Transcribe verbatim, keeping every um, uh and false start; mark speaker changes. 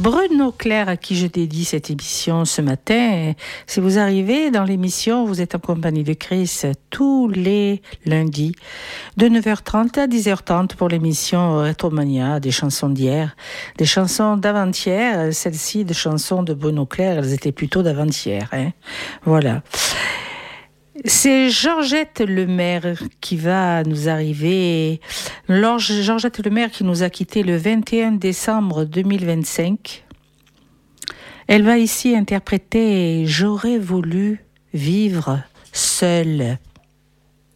Speaker 1: Bruno Clerc, à qui je dédie cette émission ce matin. Si vous arrivez dans l'émission, vous êtes en compagnie de Chris tous les lundis de neuf heures trente à dix heures trente pour l'émission Retromania, des chansons d'hier, des chansons d'avant-hier. Celles-ci, des chansons de Bruno Clerc, elles étaient plutôt d'avant-hier. Hein. Voilà. C'est Georgette Lemaire qui va nous arriver. Georgette Lemaire qui nous a quittés le vingt et un décembre deux mille vingt-cinq. Elle va ici interpréter « J'aurais voulu vivre seule ».